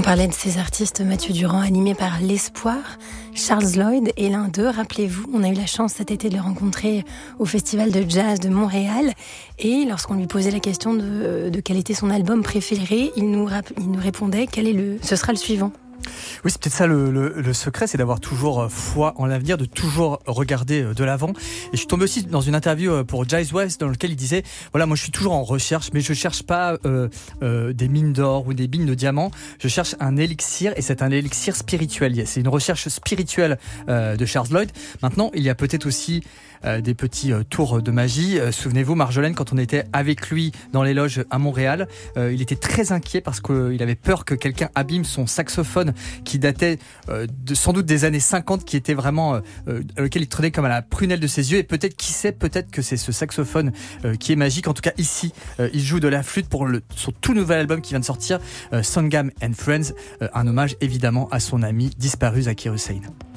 On parlait de ces artistes, Mathieu Durand, animés par l'espoir. Charles Lloyd est l'un d'eux, rappelez-vous. On a eu la chance cet été de le rencontrer au Festival de Jazz de Montréal. Et lorsqu'on lui posait la question de quel était son album préféré, il nous répondait ce sera le suivant. Oui, c'est peut-être ça le secret, c'est d'avoir toujours foi en l'avenir, de toujours regarder de l'avant. Et je suis tombé aussi dans une interview pour Jazz West dans lequel il disait, voilà, moi je suis toujours en recherche, mais je cherche pas des mines d'or ou des mines de diamants, je cherche un élixir, et c'est un élixir spirituel. C'est une recherche spirituelle de Charles Lloyd. Maintenant, il y a peut-être aussi des petits tours de magie. Souvenez-vous, Marjolaine, quand on était avec lui dans les loges à Montréal, il était très inquiet parce qu'il avait peur que quelqu'un abîme son saxophone qui datait sans doute des années 50, qui était vraiment lequel il tenait comme à la prunelle de ses yeux. Et peut-être, qui sait, peut-être que c'est ce saxophone qui est magique. En tout cas, ici, il joue de la flûte pour son tout nouvel album qui vient de sortir, Sangam and Friends, un hommage évidemment à son ami disparu Zakir Hussain.